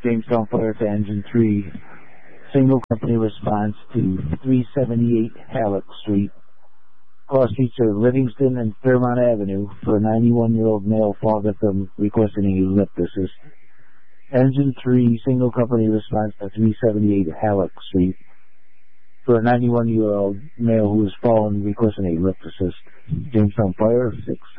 Jamestown Fire to Engine 3. Single company response to 378 Halleck Street. Cross streets are Livingston and Fairmont Avenue for a 91-year-old male fall victim requesting a lip assist. Engine 3 single company response to 378 Halleck Street for a 91-year-old male who was fallen requesting a lip assist. Jamestown Fire 6